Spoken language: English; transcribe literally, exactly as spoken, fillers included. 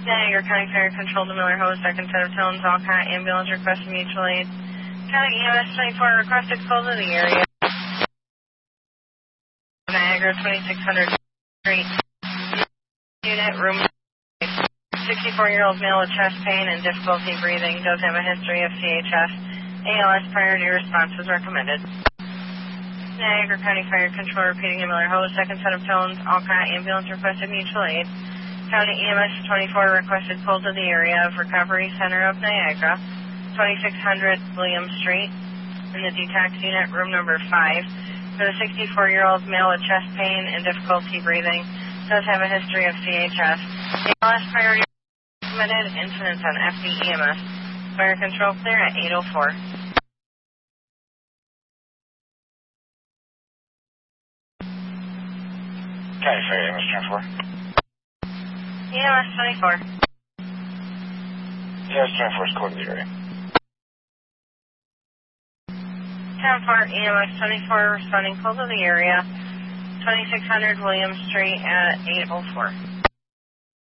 Niagara County Fire Control to Miller Hose, second set of tones, all kind ambulance requested mutual aid. County E M S twenty-four requested call to the area. Niagara twenty-six hundred Street. Unit room. sixty-four-year-old male with chest pain and difficulty breathing. Does have a history of C H F. A L S priority response is recommended. Niagara County Fire Control repeating in Miller Hose, second set of tones, all kind ambulance requested mutual aid. County E M S twenty-four requested pull to the area of Recovery Center of Niagara, twenty-six hundred William Street, in the detox unit, room number five, for the sixty-four-year-old male with chest pain and difficulty breathing, does have a history of C H F. A L S priority recommended, incidents on F D E M S. Fire control clear at eight oh four. County Fire E M S twenty-four. E M S twenty-four. E M S twenty-four is code to the area. ten four, E M S twenty-four responding call to the area, twenty-six hundred William Street at eight oh four.